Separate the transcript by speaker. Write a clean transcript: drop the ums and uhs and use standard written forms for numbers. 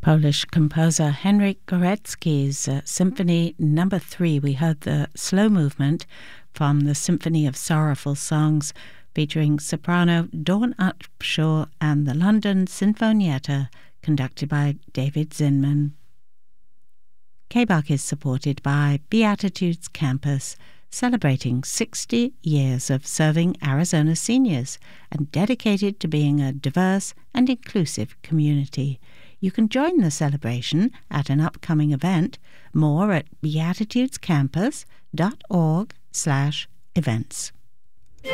Speaker 1: Polish composer Henryk Górecki's Symphony No. 3. We heard the slow movement from the Symphony of Sorrowful Songs featuring soprano Dawn Upshaw and the London Sinfonietta, conducted by David Zinman. KBUK is supported by Beatitudes Campus, celebrating 60 years of serving Arizona seniors and dedicated to being a diverse and inclusive community. You can join the celebration at an upcoming event. More at beatitudescampus.org/events.